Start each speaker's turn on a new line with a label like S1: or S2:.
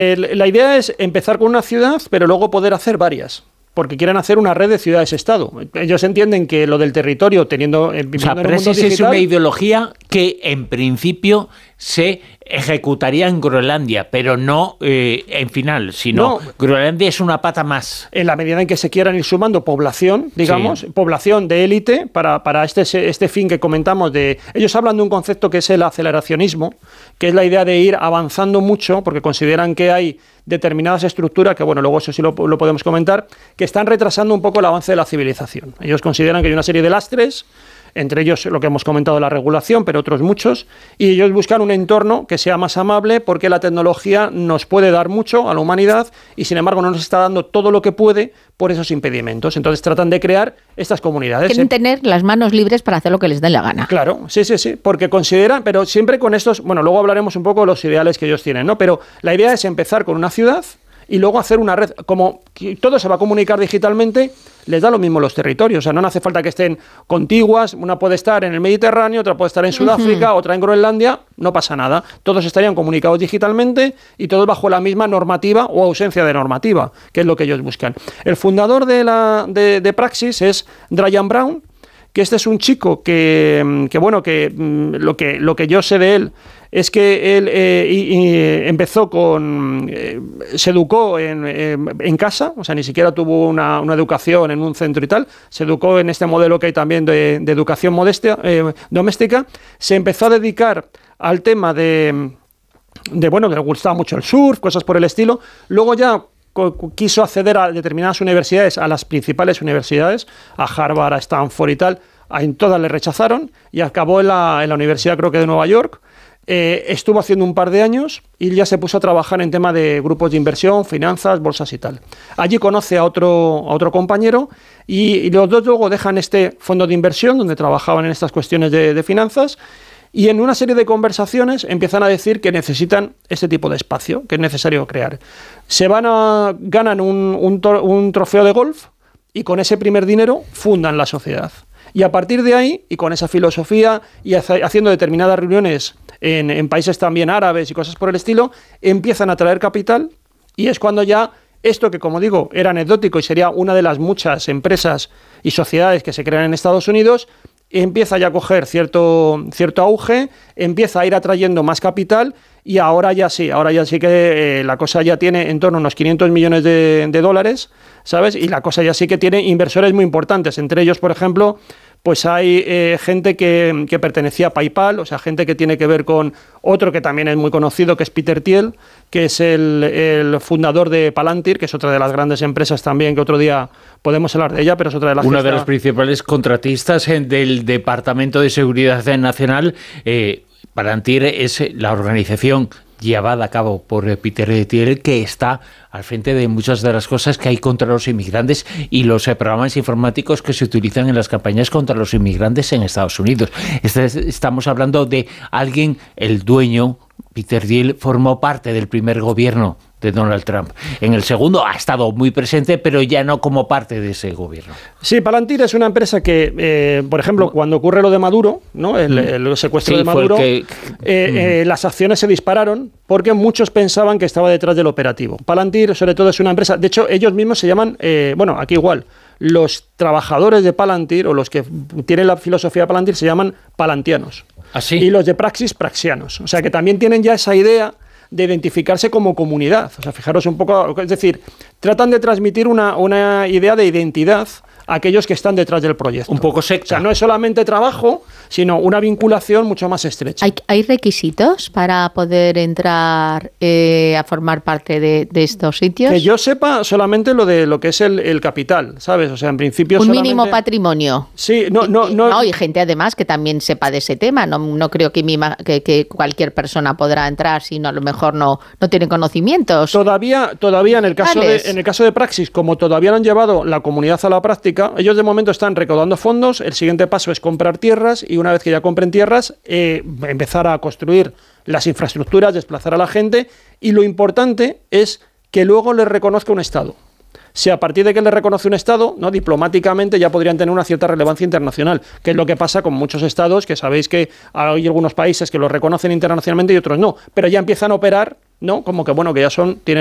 S1: La idea es empezar con una ciudad, pero luego poder hacer varias. Porque quieren hacer una red de ciudades-estado. Ellos entienden que lo del territorio, viviendo en un mundo digital...
S2: Es una ideología que, en principio, se ejecutaría en Groenlandia, pero no en final, sino Groenlandia es una pata más.
S1: En la medida en que se quieran ir sumando población, digamos, población de élite, para este fin que comentamos de... Ellos hablan de un concepto que es el aceleracionismo, que es la idea de ir avanzando mucho, porque consideran que hay determinadas estructuras, que bueno, luego eso sí lo podemos comentar, que están retrasando un poco el avance de la civilización. Ellos consideran que hay una serie de lastres, entre ellos lo que hemos comentado, la regulación, pero otros muchos, y ellos buscan un entorno que sea más amable porque la tecnología nos puede dar mucho a la humanidad y sin embargo no nos está dando todo lo que puede por esos impedimentos. Entonces tratan de crear estas comunidades.
S3: Quieren tener las manos libres para hacer lo que les dé la gana.
S1: Claro, sí, porque consideran, pero siempre con estos, bueno, luego hablaremos un poco de los ideales que ellos tienen, ¿no? Pero la idea es empezar con una ciudad y luego hacer una red, como todo se va a comunicar digitalmente, les da lo mismo los territorios, o sea, no hace falta que estén contiguas, una puede estar en el Mediterráneo, otra puede estar en Sudáfrica, otra en Groenlandia, no pasa nada, todos estarían comunicados digitalmente y todos bajo la misma normativa o ausencia de normativa, que es lo que ellos buscan. El fundador de Praxis es Brian Brown, que este es un chico que lo que yo sé de él es que él empezó se educó en casa, o sea, ni siquiera tuvo una educación en un centro y tal, se educó en este modelo que hay también de educación doméstica, se empezó a dedicar al tema le gustaba mucho el surf, cosas por el estilo, luego ya quiso acceder a determinadas universidades, a las principales universidades, a Harvard, a Stanford y tal, en todas le rechazaron y acabó en la Universidad, creo que de Nueva York. Estuvo haciendo un par de años y ya se puso a trabajar en tema de grupos de inversión, finanzas, bolsas y tal. Allí conoce a otro compañero y los dos luego dejan este fondo de inversión donde trabajaban en estas cuestiones de finanzas. Y en una serie de conversaciones empiezan a decir que necesitan este tipo de espacio, que es necesario crear. Ganan un trofeo de golf y con ese primer dinero fundan la sociedad. Y a partir de ahí, y con esa filosofía, y haciendo determinadas reuniones en países también árabes y cosas por el estilo, empiezan a traer capital y es cuando ya esto que, como digo, era anecdótico y sería una de las muchas empresas y sociedades que se crean en Estados Unidos, empieza ya a coger cierto auge, empieza a ir atrayendo más capital y ahora ya sí que la cosa ya tiene en torno a unos 500 millones de dólares, ¿sabes? Y la cosa ya sí que tiene inversores muy importantes, entre ellos, por ejemplo, pues hay gente que pertenecía a PayPal, o sea, gente que tiene que ver con otro que también es muy conocido, que es Peter Thiel, que es el fundador de Palantir, que es otra de las grandes empresas también, que otro día podemos hablar de ella, pero es otra de las...
S2: Una de los principales contratistas del Departamento de Seguridad Nacional. Palantir es la organización llevada a cabo por Peter Thiel, que está al frente de muchas de las cosas que hay contra los inmigrantes y los programas informáticos que se utilizan en las campañas contra los inmigrantes en Estados Unidos. Estamos hablando de alguien, el dueño, Peter Thiel, formó parte del primer gobierno de Donald Trump. En el segundo ha estado muy presente, pero ya no como parte de ese gobierno.
S1: Sí, Palantir es una empresa que, por ejemplo, cuando ocurre lo de Maduro, ¿no? el secuestro de Maduro, las acciones se dispararon porque muchos pensaban que estaba detrás del operativo. Palantir, sobre todo, es una empresa... De hecho, ellos mismos se llaman... aquí igual. Los trabajadores de Palantir, o los que tienen la filosofía de Palantir, se llaman palantianos.
S2: ¿Ah, sí?
S1: Y los de Praxis, praxianos. O sea, que también tienen ya esa idea de identificarse como comunidad. O sea, fijaros un poco, es decir, tratan de transmitir una idea de identidad a aquellos que están detrás del proyecto.
S2: Un poco secta.
S1: O sea, no es solamente trabajo, sino una vinculación mucho más estrecha.
S3: ¿Hay requisitos para poder entrar a formar parte de estos sitios?
S1: Que yo sepa solamente lo que es el capital, ¿sabes? O sea, en principio
S3: un
S1: solamente...
S3: mínimo patrimonio.
S1: Sí, no.
S3: Y gente además que también sepa de ese tema. No creo que cualquier persona podrá entrar si no, a lo mejor no tiene conocimientos.
S1: Todavía en el caso de Praxis, como todavía no han llevado la comunidad a la práctica, ellos de momento están recaudando fondos. El siguiente paso es comprar tierras y una vez que ya compren tierras, empezar a construir las infraestructuras, desplazar a la gente, y lo importante es que luego les reconozca un Estado. Si a partir de que les reconoce un Estado, ¿no?, diplomáticamente ya podrían tener una cierta relevancia internacional, que es lo que pasa con muchos Estados, que sabéis que hay algunos países que los reconocen internacionalmente y otros no, pero ya empiezan a operar ¿no? Como que, bueno, que ya tienen